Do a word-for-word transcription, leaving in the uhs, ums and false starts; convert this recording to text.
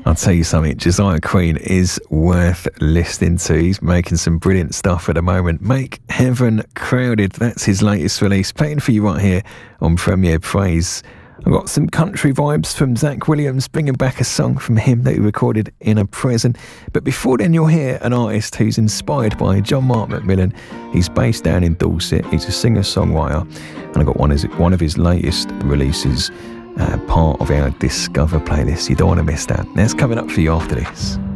I'll tell you something, Josiah Queen is worth listening to. He's making some brilliant stuff at the moment. Make Heaven Crowded, that's his latest release. Playing for you right here on Premier Praise. I've got some country vibes from Zach Williams, bringing back a song from him that he recorded in a prison. But before then, you'll hear an artist who's inspired by John Mark McMillan. He's based down in Dorset. He's a singer-songwriter. And I got one, one of his latest releases, Uh, part of our Discover playlist. You don't want to miss that. That's coming up for you after this.